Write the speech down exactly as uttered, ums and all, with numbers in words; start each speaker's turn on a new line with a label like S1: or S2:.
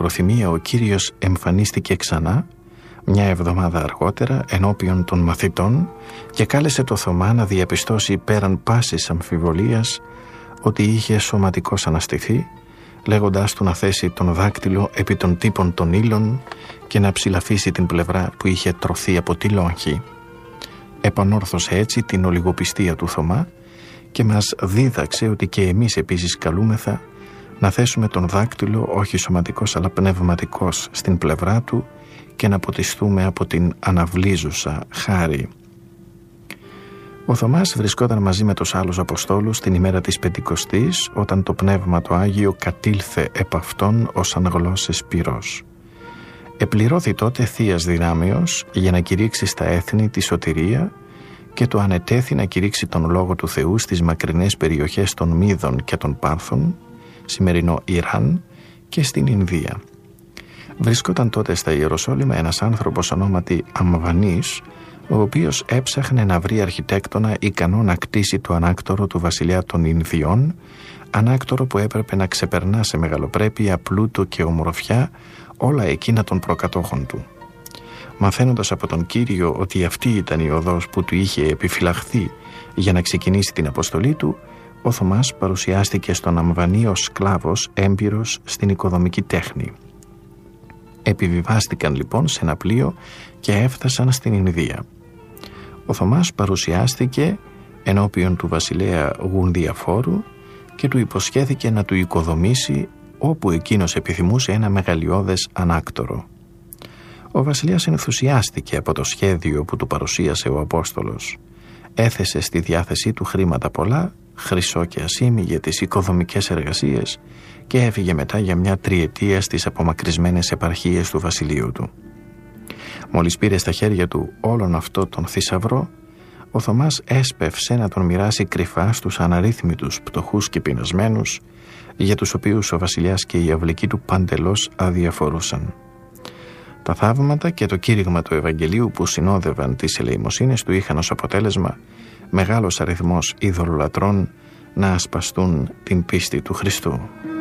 S1: μακροθυμία ο Κύριος εμφανίστηκε ξανά μια εβδομάδα αργότερα ενώπιον των μαθητών και κάλεσε το Θωμά να διαπιστώσει πέραν πάσης αμφιβολίας ότι είχε σωματικώς αναστηθεί, λέγοντάς του να θέσει τον δάκτυλο επί των τύπων των ύλων και να ψηλαφίσει την πλευρά που είχε τρωθεί από τη λόγχη. Επανόρθωσε έτσι την ολιγοπιστία του Θωμά και μας δίδαξε ότι και εμείς επίσης καλούμεθα να θέσουμε τον δάκτυλο όχι σωματικός αλλά πνευματικός στην πλευρά του και να ποτιστούμε από την αναβλίζουσα χάρη. Ο Θωμάς βρισκόταν μαζί με τους άλλους Αποστόλους την ημέρα της Πεντηκοστής, όταν το Πνεύμα το Άγιο κατήλθε επ' αυτόν ως αν γλώσσες πυρός. Επληρώθη τότε θείας δυνάμεως για να κηρύξει στα έθνη τη σωτηρία και το ανετέθη να κηρύξει τον Λόγο του Θεού στις μακρινές περιοχές των Μίδων και των Πάρθων, σημερινό Ιράν, και στην Ινδία. Βρισκόταν τότε στα Ιεροσόλυμα ένας άνθρωπος ονόματι Αμβανής, ο οποίος έψαχνε να βρει αρχιτέκτονα ικανό να κτίσει το ανάκτορο του βασιλιά των Ινδιών, ανάκτορο που έπρεπε να ξεπερνά σε μεγαλοπρέπεια, πλούτο και ομορφιά όλα εκείνα των προκατόχων του. Μαθαίνοντας από τον Κύριο ότι αυτή ήταν η οδός που του είχε επιφυλαχθεί για να ξεκινήσει την αποστολή του, ο Θωμάς παρουσιάστηκε στον Αμβανί ως σκλάβος έμπειρος στην οικοδομική τέχνη. Επιβιβάστηκαν λοιπόν σε ένα πλοίο και έφτασαν στην Ινδία. Ο Θωμάς παρουσιάστηκε ενώπιον του βασιλέα Γουνδιαφόρου και του υποσχέθηκε να του οικοδομήσει όπου εκείνος επιθυμούσε ένα μεγαλειώδες ανάκτορο. Ο βασιλιάς ενθουσιάστηκε από το σχέδιο που του παρουσίασε ο Απόστολος. Έθεσε στη διάθεσή του χρήματα πολλά, χρυσό και ασήμι για τις οικοδομικές εργασίες και έφυγε μετά για μια τριετία στις απομακρυσμένες επαρχίες του βασιλείου του. Μόλις πήρε στα χέρια του όλον αυτό τον θησαυρό, ο Θωμάς έσπευσε να τον μοιράσει κρυφά στους αναρρύθμιτους πτωχούς και πεινασμένους, για τους οποίους ο βασιλιάς και οι αυλικοί του παντελώς αδιαφορούσαν. Τα θαύματα και το κήρυγμα του Ευαγγελίου που συνόδευαν τις ελεημοσύνες του είχαν ως αποτέλεσμα μεγάλος αριθμός ειδωλολατρών να ασπαστούν την πίστη του Χριστού.